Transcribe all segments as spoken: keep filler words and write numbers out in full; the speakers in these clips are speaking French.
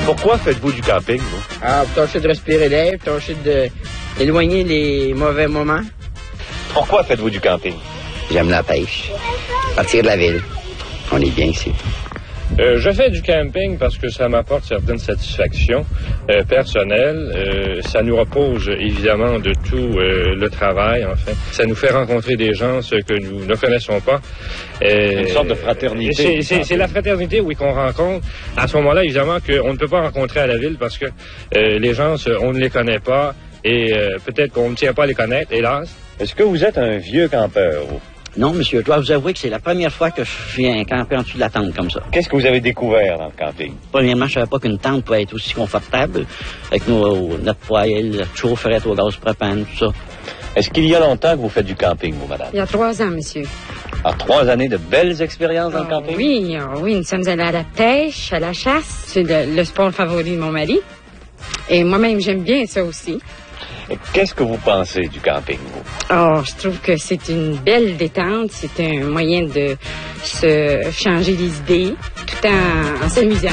Pourquoi faites-vous du camping, vous? Ah, pour tâcher de respirer l'air, pour tâcher de, d'éloigner les mauvais moments. Pourquoi faites-vous du camping? J'aime la pêche. Partir de la ville. On est bien ici. Euh, je fais du camping parce que ça m'apporte certaines satisfactions euh, personnelles. Euh, ça nous repose évidemment de tout euh, le travail, enfin. Ça nous fait rencontrer des gens ce que nous ne connaissons pas. Euh, Une sorte de fraternité. C'est, c'est, c'est la fraternité, oui, qu'on rencontre. À ce moment-là, évidemment, qu'on ne peut pas rencontrer à la ville parce que euh, les gens, on ne les connaît pas et euh, peut-être qu'on ne tient pas à les connaître, hélas. Est-ce que vous êtes un vieux campeur, vous? Non, monsieur, je dois vous avouer que c'est la première fois que je viens camper en dessous de la tente comme ça. Qu'est-ce que vous avez découvert dans le camping? Premièrement, je savais pas qu'une tente pouvait être aussi confortable, avec nos, notre poêle, notre chaufferette au gaz propane, tout ça. Est-ce qu'il y a longtemps que vous faites du camping, vous, madame? Il y a trois ans, monsieur. Ah, trois années de belles expériences dans oh, le camping? Oui, oh, oui, nous sommes allés à la pêche, à la chasse. C'est le, le sport favori de mon mari. Et moi-même, j'aime bien ça aussi. Et qu'est-ce que vous pensez du camping, vous? Oh, je trouve que c'est une belle détente. C'est un moyen de se changer les idées tout en, en s'amusant.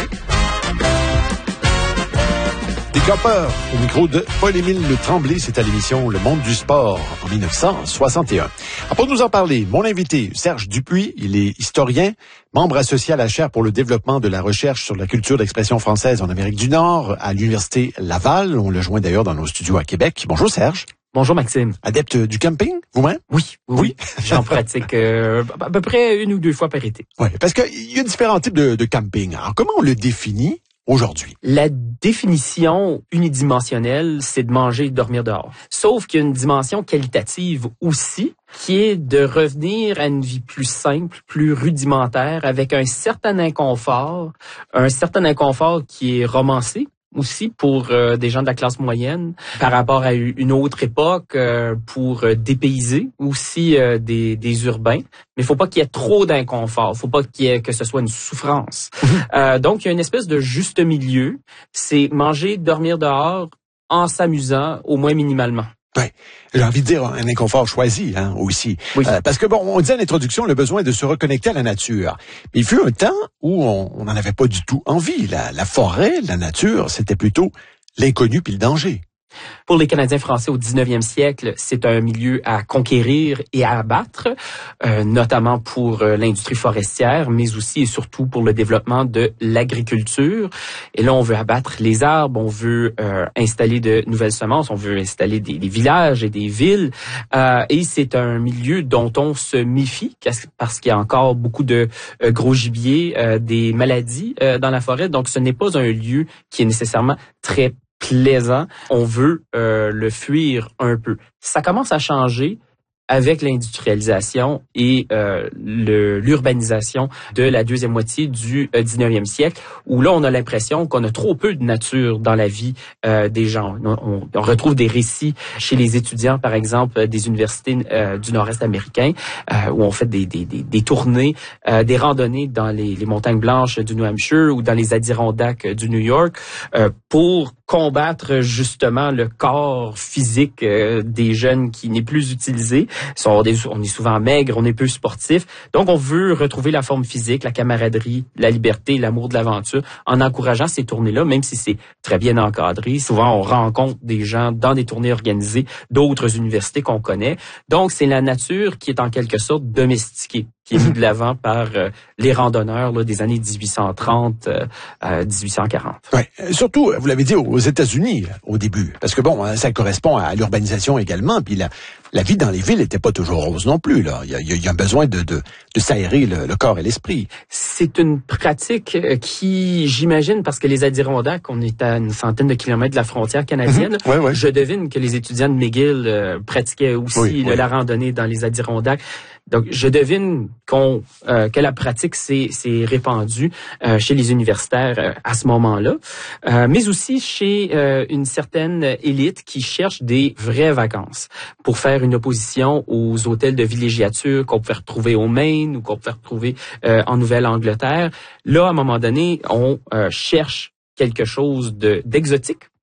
Des campeurs, au micro de Paul-Émile Le Tremblay, c'est à l'émission Le Monde du Sport en dix-neuf cent soixante et un. Alors, pour nous en parler, mon invité, Serge Dupuis, il est historien, membre associé à la chaire pour le développement de la recherche sur la culture d'expression française en Amérique du Nord à l'Université Laval. On le joint d'ailleurs dans nos studios à Québec. Bonjour Serge. Bonjour Maxime. Adepte du camping, vous-même? Oui, oui. oui. J'en pratique euh, à peu près une ou deux fois par été. Oui, parce qu'il y a différents types de, de camping. Alors, comment on le définit aujourd'hui? La définition unidimensionnelle, c'est de manger et de dormir dehors. Sauf qu'il y a une dimension qualitative aussi, qui est de revenir à une vie plus simple, plus rudimentaire, avec un certain inconfort, un certain inconfort qui est romancé aussi pour euh, des gens de la classe moyenne par rapport à une autre époque, euh, pour euh, dépayser aussi euh, des, des urbains. Mais il faut pas qu'il y ait trop d'inconfort, faut pas qu'il y ait que ce soit une souffrance. euh, donc il y a une espèce de juste milieu, c'est manger, dormir dehors en s'amusant au moins minimalement. Oui, j'ai envie de dire un inconfort choisi, hein, aussi. Oui. Euh, parce que bon, on disait en introduction le besoin de se reconnecter à la nature. Mais il fut un temps où on n'en avait pas du tout envie. La, la forêt, la nature, c'était plutôt l'inconnu puis le danger. Pour les Canadiens français au dix-neuvième siècle, c'est un milieu à conquérir et à abattre, euh, notamment pour euh, l'industrie forestière, mais aussi et surtout pour le développement de l'agriculture. Et là, on veut abattre les arbres, on veut euh, installer de nouvelles semences, on veut installer des, des villages et des villes. Euh, et c'est un milieu dont on se méfie parce qu'il y a encore beaucoup de euh, gros gibier, euh, des maladies euh, dans la forêt. Donc, ce n'est pas un lieu qui est nécessairement très plaisant, on veut euh, le fuir un peu. Ça commence à changer avec l'industrialisation et euh, le, l'urbanisation de la deuxième moitié du euh, dix-neuvième siècle, où là, on a l'impression qu'on a trop peu de nature dans la vie euh, des gens. On, on retrouve des récits chez les étudiants, par exemple, des universités euh, du nord-est américain, euh, où on fait des, des, des, des tournées, euh, des randonnées dans les, les montagnes blanches du New Hampshire ou dans les Adirondacks du New York, euh, pour combattre justement le corps physique euh, des jeunes qui n'est plus utilisé. On est souvent maigre, on est peu sportif. Donc, on veut retrouver la forme physique, la camaraderie, la liberté, l'amour de l'aventure en encourageant ces tournées-là, même si c'est très bien encadré. Souvent, on rencontre des gens dans des tournées organisées d'autres universités qu'on connaît. Donc, c'est la nature qui est en quelque sorte domestiquée, qui est mise de l'avant par euh, les randonneurs là, des années dix-huit cent trente, euh, dix-huit cent quarante. Ouais, surtout, vous l'avez dit, aux États-Unis au début, parce que bon, ça correspond à l'urbanisation également, puis la, la vie dans les villes n'était pas toujours rose non plus. Là, il y a, il y a besoin de, de, de s'aérer le, le corps et l'esprit. C'est une pratique qui, j'imagine, parce que les Adirondacks, on est à une centaine de kilomètres de la frontière canadienne. Mmh, ouais, ouais. Je devine que les étudiants de McGill euh, pratiquaient aussi oui, le, oui. la randonnée dans les Adirondacks. Donc, je devine qu'on euh, que la pratique s'est, s'est répandue euh, chez les universitaires euh, à ce moment-là, euh, mais aussi chez euh, une certaine élite qui cherche des vraies vacances pour faire une opposition aux hôtels de villégiature qu'on pouvait retrouver au Maine ou qu'on pouvait retrouver euh, en Nouvelle-Angleterre. Là, à un moment donné, on euh, cherche quelque chose de d'exotique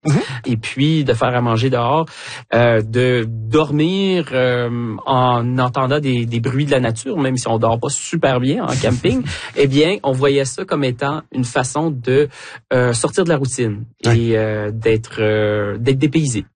Mm-hmm. Et puis de faire à manger dehors, euh, de dormir euh, en entendant des, des bruits de la nature, même si on dort pas super bien en camping. Eh bien, on voyait ça comme étant une façon de euh, sortir de la routine ouais. et euh, d'être euh, d'être dépaysé.